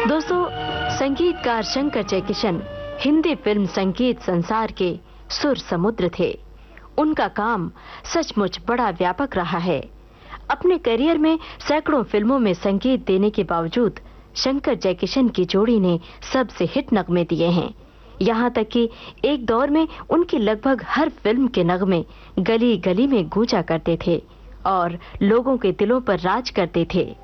दोस्तों, संगीतकार शंकर जयकिशन हिंदी फिल्म संगीत संसार के सुर समुद्र थे। उनका काम सचमुच बड़ा व्यापक रहा है। अपने करियर में सैकड़ों फिल्मों में संगीत देने के बावजूद शंकर जयकिशन की जोड़ी ने सबसे हिट नगमे दिए हैं। यहाँ तक कि एक दौर में उनकी लगभग हर फिल्म के नगमे गली गली में गूंजा करते थे और लोगों के दिलों पर राज करते थे।